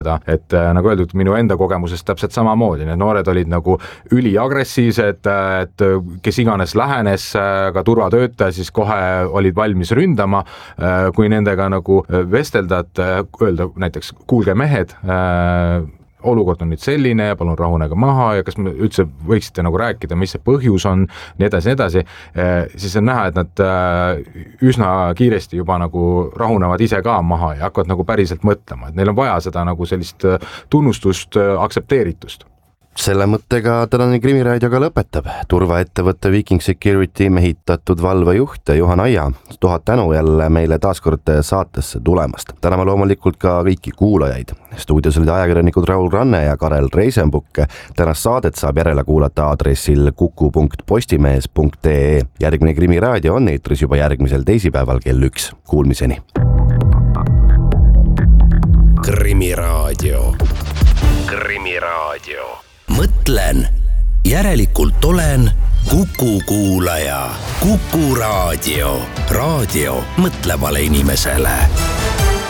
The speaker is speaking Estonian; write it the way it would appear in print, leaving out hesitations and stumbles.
et nagu öeldud, minu enda kogemusest täpselt samamoodi, need noored olid nagu üliagressiivsed, et kes iganes lähenes, ka turvatöötaja, siis kohe olid valmis ründama, kui nendega nagu vestelda, et öelda näiteks, kuulge mehed, olukord on nüüd selline ja palun rahunege maha ja kas me üldse võiksite nagu rääkida, mis see põhjus on, nii edasi, siis on näha, et nad üsna kiiresti juba nagu rahunevad ise ka maha ja hakkavad nagu päriselt mõtlema, et neil on vaja seda nagu sellist tunnustust, aktsepteeritust. Selle mõttega tänane Krimiraadio ka lõpetab. Turvaettevõtte Viking Security mehitatud valvejuht Juhan Aia, 1000 tänu jälle meile taaskord saatesse tulemast. Täname loomulikult ka kõiki kuulajaid. Stuudios olid ajakirjanikud Raul Ranne ja Karel Reisenbuk. Tänast saadet saab järele kuulata aadressil kuku.postimees.ee. Järgmine Krimiraadio on eetris juba järgmisel teisipäeval kell 1. Kuulmiseni. Krimiraadio. Mõtlen, järelikult olen Kuku kuulaja. Kuku Raadio. Raadio mõtlevale inimesele.